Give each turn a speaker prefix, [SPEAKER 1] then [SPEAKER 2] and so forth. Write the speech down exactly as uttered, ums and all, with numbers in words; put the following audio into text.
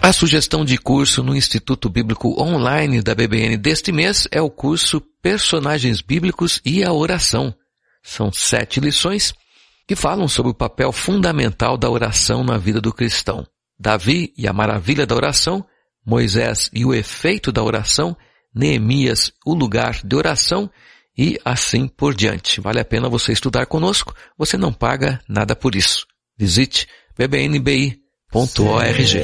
[SPEAKER 1] A sugestão de curso no Instituto Bíblico Online da B B N deste mês é o curso Personagens Bíblicos e a Oração. São sete lições que falam sobre o papel fundamental da oração na vida do cristão. Davi e a maravilha da oração, Moisés e o efeito da oração, Neemias, o lugar de oração e assim por diante. Vale a pena você estudar conosco, você não paga nada por isso. Visite b b n b i ponto org.